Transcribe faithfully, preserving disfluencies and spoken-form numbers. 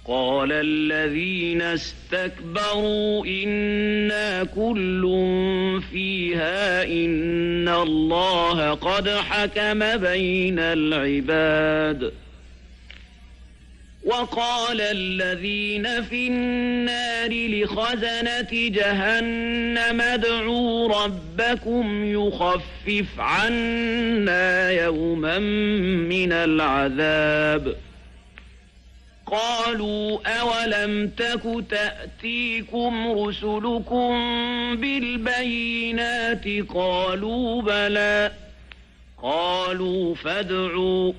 قال الذين استكبروا إنا كل فيها إن الله قد حكم بين العباد وقال الذين في النار لخزنة جهنم ادعوا ربكم يخفف عنا يوما من العذاب قالوا أولم تك تأتيكم رسلكم بالبينات قالوا بلى قالوا فادعوا